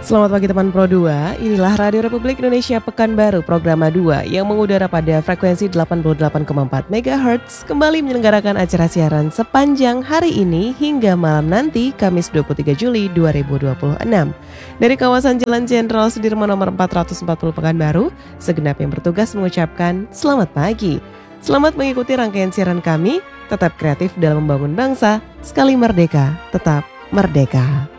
Selamat pagi teman Pro 2, inilah Radio Republik Indonesia Pekanbaru Program 2 yang mengudara pada frekuensi 88,4 MHz kembali menyelenggarakan acara siaran sepanjang hari ini hingga malam nanti Kamis 23 Juli 2026. Dari kawasan Jalan Jenderal Sudirman nomor 440 Pekanbaru, segenap yang bertugas mengucapkan selamat pagi. Selamat mengikuti rangkaian siaran kami, tetap kreatif dalam membangun bangsa, sekali merdeka, tetap merdeka.